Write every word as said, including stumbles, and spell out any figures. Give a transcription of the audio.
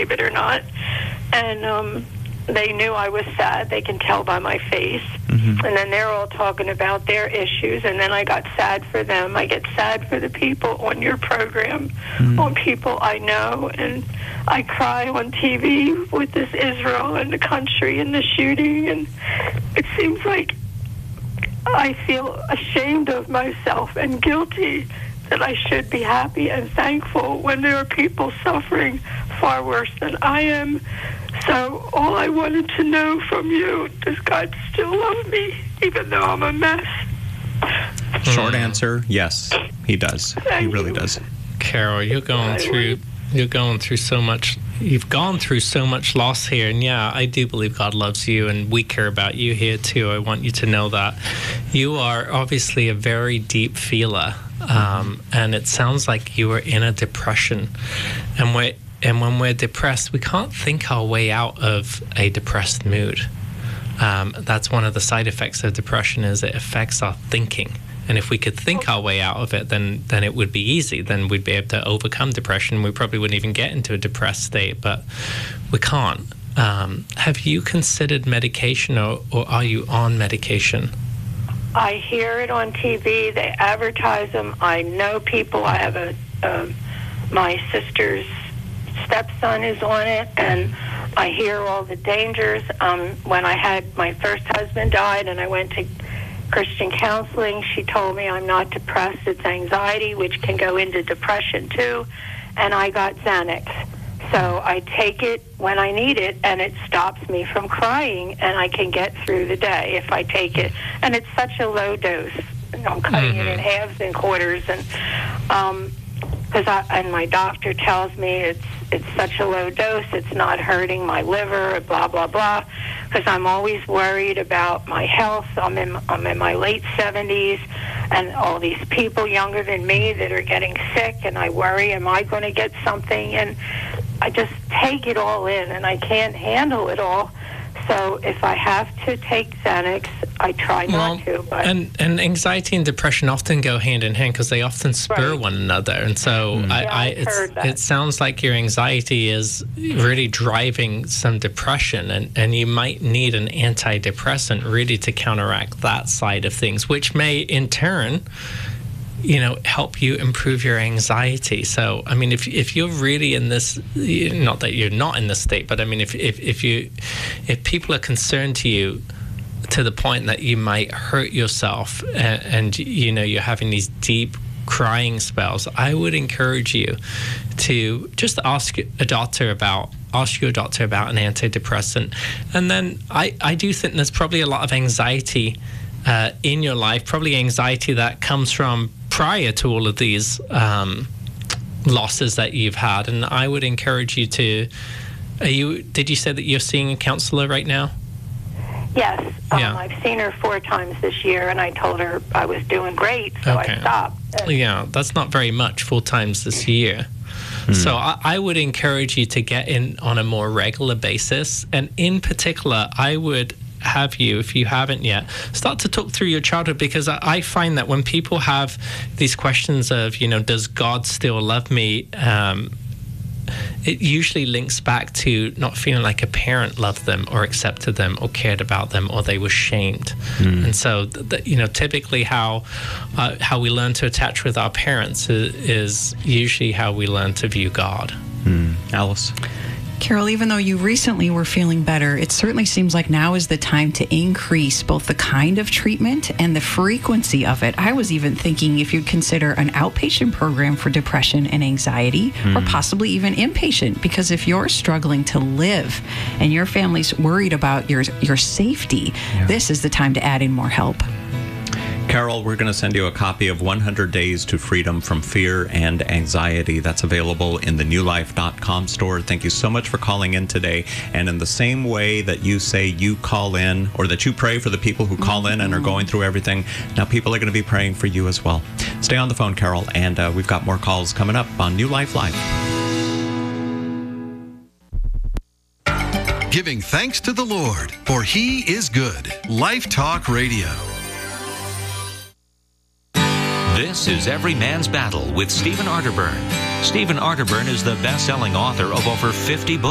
believe it or not. And um, they knew I was sad. They can tell by my face. Mm-hmm. And then they're all talking about their issues, and then I got sad for them. I get sad for the people on your program, mm-hmm. on people I know, and I cry on T V with this Israel and the country and the shooting, and it seems like I feel ashamed of myself and guilty that I should be happy and thankful when there are people suffering far worse than I am. So all I wanted to know from you, does God still love me, even though I'm a mess? Short answer, yes, he does. Thank he really you. does. Carol, you're going through you're going through so much. You've gone through so much loss here, and yeah, I do believe God loves you, and we care about you here too. I want you to know that. You are obviously a very deep feeler, um, and it sounds like you were in a depression, and we're And when we're depressed, we can't think our way out of a depressed mood. Um, that's one of the side effects of depression, is it affects our thinking. And if we could think our way out of it, then then it would be easy. Then we'd be able to overcome depression. We probably wouldn't even get into a depressed state, but we can't. Um, have you considered medication, or, or are you on medication? I hear it on T V. They advertise them. I know people. I have a um, my sister's stepson is on it, and I hear all the dangers. Um, when I had my first husband died and I went to Christian counseling, she told me I'm not depressed, it's anxiety, which can go into depression too, and I got Xanax. So I take it when I need it, and it stops me from crying, and I can get through the day if I take it. And it's such a low dose. I'm cutting mm-hmm. it in halves and quarters, and um, cause I, and my doctor tells me it's it's such a low dose, it's not hurting my liver, blah, blah, blah, because I'm always worried about my health. I'm in, I'm in my late seventies, and all these people younger than me that are getting sick, and I worry, am I going to get something? And I just take it all in, and I can't handle it all. So if I have to take Xanax, I try well, not to. But and, and anxiety and depression often go hand in hand, because they often spur right. one another. And so mm. I, yeah, I, I've heard it's, that. it sounds like your anxiety is really driving some depression, and, and you might need an antidepressant really to counteract that side of things, which may in turn, you know, help you improve your anxiety. So, I mean, if if you're really in this, not that you're not in this state, but I mean, if if, if you, if people are concerned to you to the point that you might hurt yourself, and, and you know, you're having these deep crying spells, I would encourage you to just ask a doctor about, ask your doctor about an antidepressant. And then I, I do think there's probably a lot of anxiety uh, in your life, probably anxiety that comes from prior to all of these um, losses that you've had. And I would encourage you to, are you, did you say that you're seeing a counselor right now? Yes, um, yeah. I've seen her four times this year, and I told her I was doing great, so okay. I stopped. Yeah, that's not very much, four times this year. Mm. So I, I would encourage you to get in on a more regular basis. And in particular, I would have you, if you haven't yet, start to talk through your childhood, because I, I find that when people have these questions of, you know, does God still love me? Um, it usually links back to not feeling like a parent loved them or accepted them or cared about them, or they were shamed. Mm. And so, th- th- you know, typically how uh, how we learn to attach with our parents is, is usually how we learn to view God. Mm. Alice? Carol, even though you recently were feeling better, it certainly seems like now is the time to increase both the kind of treatment and the frequency of it. I was even thinking if you'd consider an outpatient program for depression and anxiety, mm. or possibly even inpatient, because if you're struggling to live and your family's worried about your, your safety, yeah. this is the time to add in more help. Carol, we're going to send you a copy of one hundred days to Freedom from Fear and Anxiety. That's available in the new life dot com store. Thank you so much for calling in today. And in the same way that you say you call in, or that you pray for the people who call in and are going through everything, now people are going to be praying for you as well. Stay on the phone, Carol, and uh, we've got more calls coming up on New Life Live. Giving thanks to the Lord, for He is good. Life Talk Radio. This is Every Man's Battle with Stephen Arterburn. Stephen Arterburn is the best-selling author of over fifty books.